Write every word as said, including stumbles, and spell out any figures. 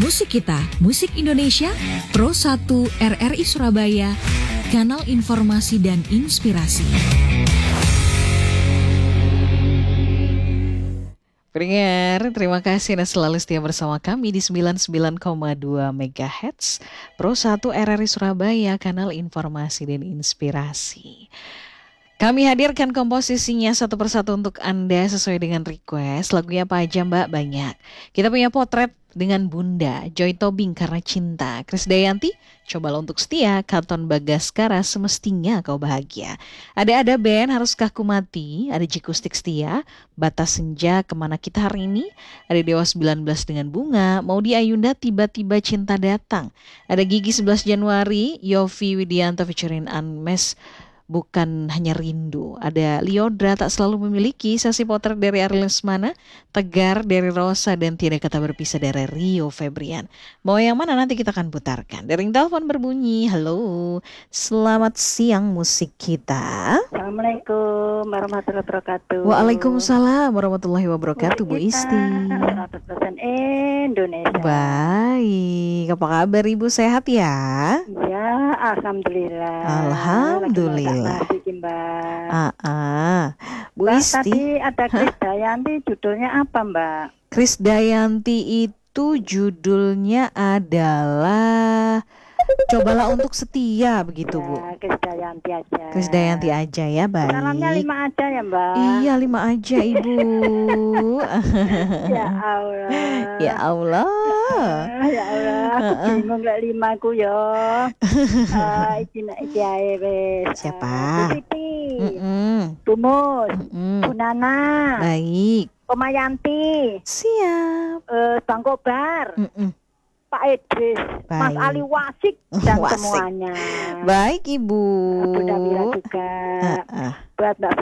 Musik Kita, Musik Indonesia, Pro satu R R I Surabaya, Kanal Informasi dan Inspirasi. Pendengar, terima kasih Anda selalu setia bersama kami di sembilan puluh sembilan koma dua megahertz Pro satu R R I Surabaya, Kanal Informasi dan Inspirasi. Kami hadirkan komposisinya satu persatu untuk Anda sesuai dengan request. Lagunya apa aja Mbak? Banyak. Kita punya Potret dengan Bunda, Joy Tobing Karena Cinta, Krisdayanti, Cobalah Untuk Setia, Katon Bagaskara, Semestinya Kau Bahagia. Ada-ada band, Haruskah Ku Mati, ada Jikustik Setia, Batas Senja, Kemana Kita Hari Ini, ada Dewa sembilan belas dengan Bunga, Maudi Ayunda, Tiba-Tiba Cinta Datang, ada Gigi sebelas Januari, Yofi Widianto featuring Anmes, Bukan Hanya Rindu, ada Liodra Tak Selalu Memiliki, Sesi Potret dari Ariel Lesmana, Tegar dari Rosa, dan Tiada Kata Berpisah dari Rio Febrian. Mau yang mana nanti kita akan putarkan. Dering telepon berbunyi. Halo, selamat siang musik kita. Assalamualaikum warahmatullahi wabarakatuh. Waalaikumsalam warahmatullahi wabarakatuh, Bu Isti. seratus persen Indonesia. Baik, apa kabar Ibu, sehat ya? Ya, alhamdulillah. Alhamdulillah. Lagi Mbak. Ah, ah. Bu Mbak, Isti. tadi ada Krisdayanti, judulnya apa Mbak? Krisdayanti itu judulnya adalah Cobalah Untuk Setia, begitu Bu. Ya, Krisdayanti aja. Krisdayanti aja ya, baik. Salamnya lima aja ya Mbak. Iya, lima aja Ibu. Ya Allah. Ya Allah. Ya Allah, aku bingung lek lima ku yo. Ah, iki nek iki ae wis. Siapa? Bu Siti. Mm-mm. Tumus. Mm-mm. Bu Nana. Baik. Pemayanti. Siap. Eh, Bang Kobar. Mm-mm. Pak Idris. Mas Baik. Ali Wasik dan Wasik. semuanya. Baik Ibu. Bu Dawira juga. Ah, ah. Buat Mbak